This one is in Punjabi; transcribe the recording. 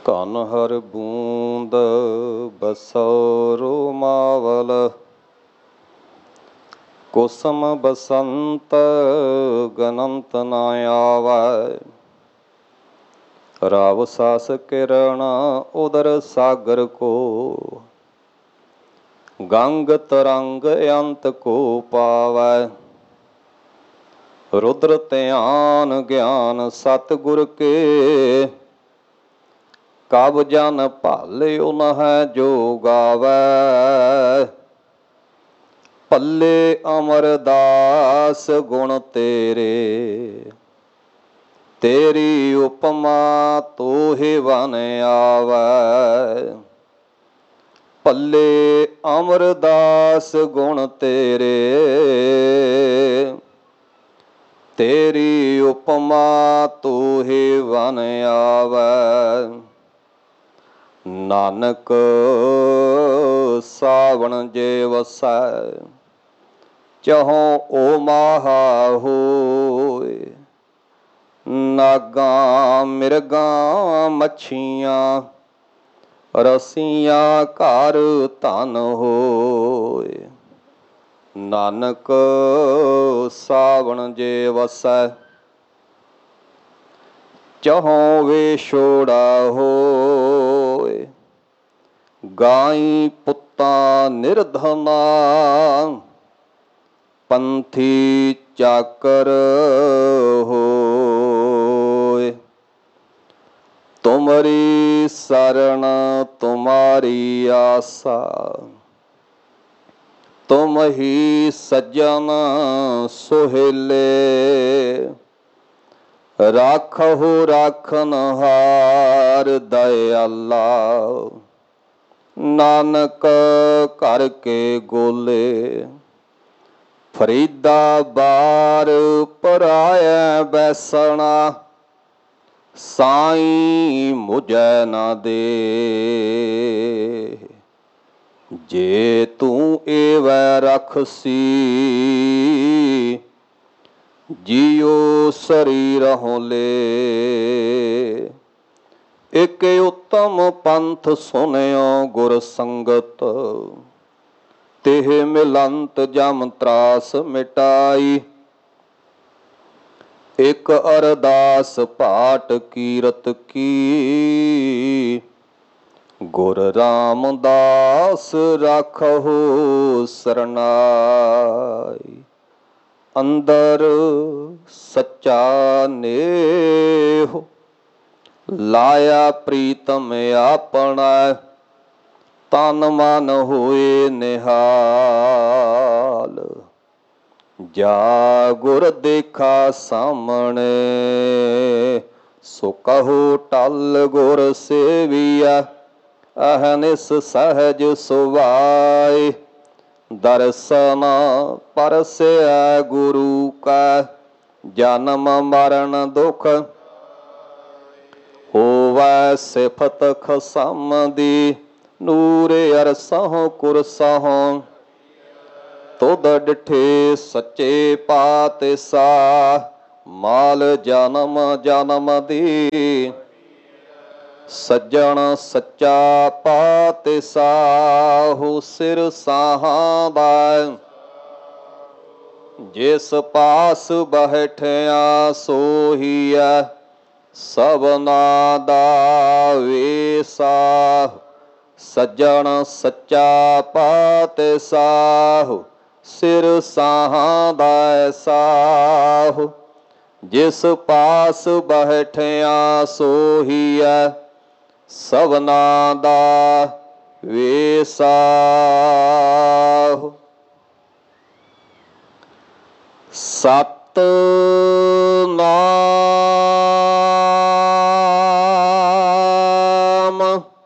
ਧਨ ਹਰ ਬੂੰਦ ਬਸੋਰੋ ਮਾਵਲ, ਕੁਸਮ ਬਸੰਤ ਗਨੰਤ ਨ ਆਵੈ। ਰਾਵ ਸਾਸ ਕਿਰਣ ਉਦਰ ਸਾਗਰ ਕੋ, ਗੰਗ ਤਰੰਗ ਅੰਤ ਕੋ ਪਾਵੈ। ਰੁਦਰ ਧਿਆਨ ਗਿਆਨ ਸਤਿਗੁਰ ਕੇ, ਕਬ ਜਨ ਭਾਲਿਓ ਨਹਿ ਜੋ ਗਾਵੈ। ਭੱਲੇ ਅਮਰਦਾਸ ਗੁਣ ਤੇਰੇ, ਤੇਰੀ ਉਪਮਾ ਤੋਹਿ ਬਨ ਆਵੈ। ਭੱਲੇ ਅਮਰਦਾਸ ਗੁਣ ਤੇਰੇ, ਤੇਰੀ ਉਪਮਾ ਤੋਹਿ ਬਨ ਆਵੈ। ਨਾਨਕ ਸਾਵਣ ਜੇ ਵਸੈ, ਚਹੁ ਓ ਮਾਹਾ ਹੋਇ। ਨਾਗਾਂ ਮਿਰਗਾਂ ਮੱਛੀਆਂ, ਰਸੀਆਂ ਘਰ ਧਨ ਹੋਇ। ਨਾਨਕ ਸਾਵਣ ਜੇ ਵਸੈ, ਚਹੁ ਵਿਛੋੜਾ ਹੋਇ। ਗਾਈ ਪੁੱਤਾਂ ਨਿਰਧਨਾ, ਪੰਥੀ ਚਾਕਰ ਹੋਇ। ਤੁਮਰੀ ਸਰਣ ਤੁਮਾਰੀ ਆਸਾ, ਤੁਮ ਹੀ ਸੱਜਣ ਸੁਹੇਲੇ। ਰਾਖਹੁ ਰਾਖਨਹਾਰ ਦਇਆਲਾ, ਨਾਨਕ ਘਰ ਕੇ ਗੋਲੇ। ਫਰੀਦਾ ਬਾਰ ਪਰਾਇਐ ਬੈਸਣਾ, ਸਾਈਂ ਮੁਝੈ ਨਾ ਦੇ। ਜੇ ਤੂੰ ਏਵੈ ਰਖਸੀ, ਜੀਉ ਸਰੀਰਹੁ ਲੇ। ਇਕ ਉਤਮ ਪੰਥ ਸੁਨਿਓ ਗੁਰ ਸੰਗਤ, ਤਿਹ ਮਿਲੰਤ ਜਮ ਤਰਾਸ ਮਿਟਾਈ। ਇਕ ਅਰਦਾਸ ਪਾਟ ਕੀਰਤ ਕੀ, ਗੁਰ ਰਾਮਦਾਸ ਰਾਖਹੁ ਸਰਨਾਈ। ਅੰਦਰ ਸੱਚਾ ਨੇਹੁ, ਲਾਇਆ ਪ੍ਰੀਤਮ ਆਪਣਾ। ਤਨ ਮਨ ਹੋਏ ਨਿਹਾਲ, ਜਾ ਗੁਰ ਦੇਖਾ ਸਾਹਮਣੇ। ਸੋ ਕਹੋ ਟਲ ਗੁਰ ਸੇਵੀਆ, ਅਹਨਿਸ ਸਹਿਜ ਸੁਭਾਇ। ਦਰਸ਼ਨ ਪਰਸੈ ਗੁਰੂ ਕਾ, ਜਨਮ ਮਰਨ ਦੁਖ ਹੋਵੈ ਸਿਫਤ ਖਸਮ ਦੀ। ਨੂਰ ਅਰਸਹੁ ਕੁਰਸਹੁ, ਤੁਧ ਡਿਠੇ ਸੱਚੇ ਪਾਤਿਸ਼ਾਹ। ਮਾਲ ਜਨਮ ਜਨਮ ਦੀ, ਸੱਜਣ ਸੱਚਾ ਪਾਤਿਸ਼ਾਹੁ। ਸਿਰ ਸਾਹਾਂ ਦਾ, ਜਿਸ ਪਾਸ ਬੈਠਿਆ ਸੋਹੀਐ। ਸਭਨਾ ਦਾ ਵੇਸਾ, ਸੱਜਣ ਸੱਚਾ ਪਾਤਿਸ਼ਾਹੁ। ਸਿਰ ਸਾਹਾਂ ਦਾ ਸਾਹੁ, ਜਿਸ ਪਾਸ ਬੈਠਿਆ ਸੋਹੀਐ। ਸਭਨਾ ਦਾ ਵੇਸਾਹੁ। ਸਤਿਨਾਮ